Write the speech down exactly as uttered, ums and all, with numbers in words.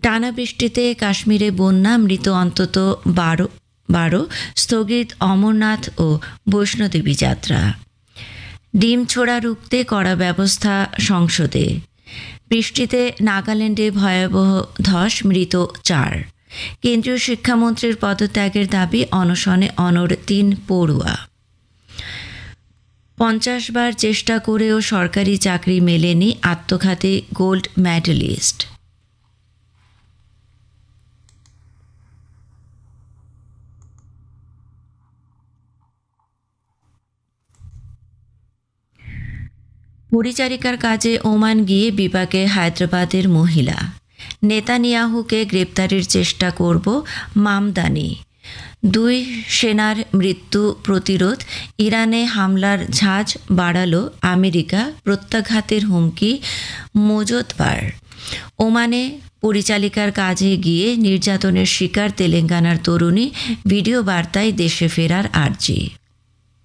টানা বৃষ্টিতে কাশ্মীরে বন্যা, মৃত অন্তত বারো বারো স্থগিত অমরনাথ ও বৈষ্ণোদেবী যাত্রা। ডিম ছোড়া রুখতে কড়া ব্যবস্থা সংসদে। বৃষ্টিতে নাগাল্যান্ডে ভয়াবহ ধস, মৃত চার। কেন্দ্রীয় শিক্ষামন্ত্রীর পদত্যাগের দাবি, অনশনে অনড় তিন পড়ুয়া। পঞ্চাশ বার চেষ্টা করেও সরকারি চাকরি মেলেনি আত্মঘাতী গোল্ড মেডেলিস্ট। পরিচারিকার কাজে ওমান গিয়ে বিপাকে হায়দ্রাবাদের মহিলা। নেতানিয়াহুকে গ্রেপ্তারের চেষ্টা করব মামদানি। দুই সেনার মৃত্যু প্রতিরোধ। ইরানে হামলার ঝাঁজ বাড়ালো আমেরিকা, প্রত্যাঘাতের হুমকি মজুতবার। ওমানে পরিচালিকার কাজে গিয়ে নির্যাতনের শিকার তেলেঙ্গানার তরুণী, ভিডিও বার্তায় দেশে ফেরার আর্জি।